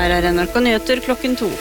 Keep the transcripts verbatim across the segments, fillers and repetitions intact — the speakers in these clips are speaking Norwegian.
Her er N R K Nyheter klokken to.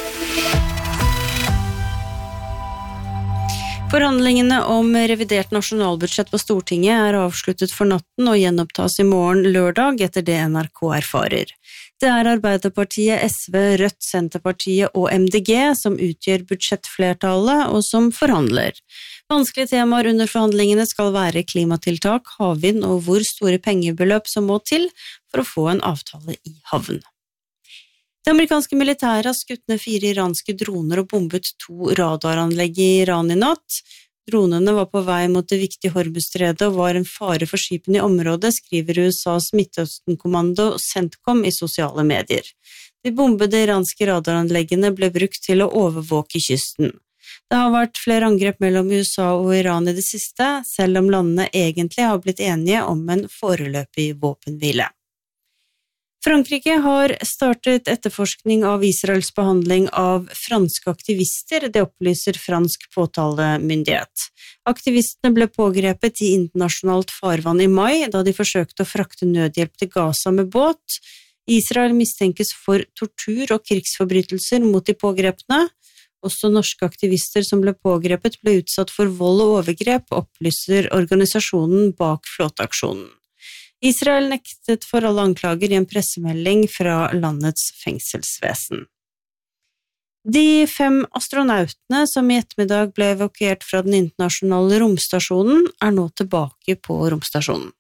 Forhandlingene om revidert nasjonalbudsjett på Stortinget er avsluttet for natten og gjenopptas i morgen lørdag etter det N R K erfarer. Det er Arbeiderpartiet, S V, Rødt, Senterpartiet og M D G som utgjør budsjettflertallet og som forhandler. Vanskelige temaer under forhandlingene skal være klimatiltak, havvind og hvor store pengebeløp som må til for å få en avtale i havn. Det amerikanske militæret har skutt ned fire iranske droner og bombet to radaranlegg i Iran i natt. Dronene var på vei mot det viktige Hormuzstredet og var en fare for skipene i området, skriver U S A's Midtøsten-kommando CENTCOM i sosiale medier. De bombede iranske radaranleggene ble brukt til å overvåke kysten. Det har vært flere angrep mellom U S A og Iran i det siste, selv om landene egentlig har blitt enige om en foreløpig våpenhvile. Frankrike har startet etterforskning av Israels behandling av franske aktivister, det opplyser fransk påtalemyndighet. Aktivistene ble pågrepet i internasjonalt farvann i mai, da de forsøkte å frakte nødhjelp til Gaza med båt. Israel mistenkes for tortur og krigsforbrytelser mot de pågrepne. Også norske aktivister som ble pågrepet ble utsatt for vold og overgrep, opplyser organisasjonen bak flåteaksjonen. Israel nektet for alle anklager i en pressemelding fra landets fengselsvesen. De fem astronautene som i ettermiddag ble evakuert fra den internasjonale romstasjonen, er nå tilbake på romstasjonen.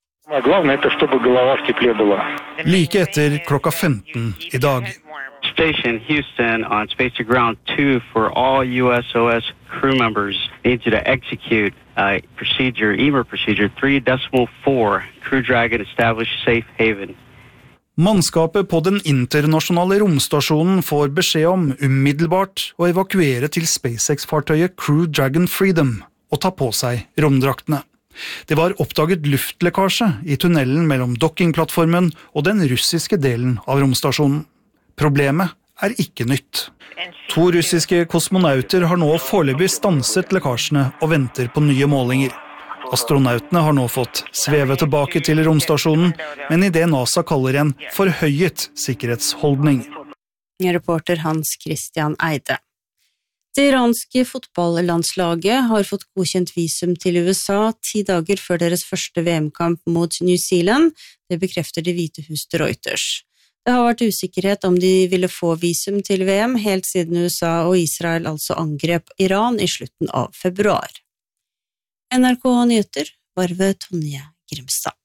Like etter klokka femten i dag. Station Houston on Space to Ground two for all U S O S crew members need you to execute uh, procedure, E M E R procedure three point four, Crew Dragon establish safe haven. Mannskapet på den internasjonale romstasjonen får beskjed om umiddelbart å evakuere til SpaceX-fartøyet Crew Dragon Freedom og ta på seg romdraktene. Det var oppdaget luftlekkasje i tunnelen mellom dockingplattformen og den russiske delen av romstasjonen. Problemet er ikke nytt. To russiske kosmonauter har nå foreløpig stanset lekkasjene og venter på nye målinger. Astronautene har nå fått sveve tilbake til romstasjonen, men i det NASA kaller en forhøyet sikkerhetsholdning. Reporter Hans Christian Eide. Det iranske fotballandslaget har fått godkjent visum til U S A ti dager før deres første V M-kamp mot New Zealand. Det bekrefter Det hvite hus til Reuters. Det har vært usikkerhet om de ville få visum til V M helt siden U S A og Israel altså angrep Iran i slutten av februar. N R K Nyheter var ved Tonje Grimstad.